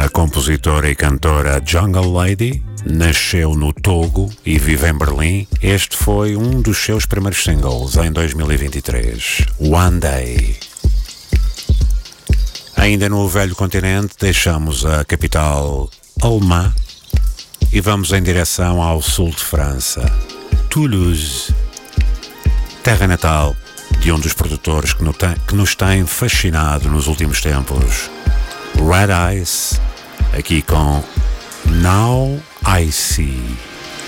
compositora e cantora Jungle Lady nasceu no Togo e vive em Berlim. Este foi um dos seus primeiros singles em 2023, One Day. Ainda no velho continente, deixamos a capital alemã e vamos em direção ao sul de França, Toulouse, terra natal de um dos produtores que nos tem fascinado nos últimos tempos, Red Eyes, aqui com Now I See.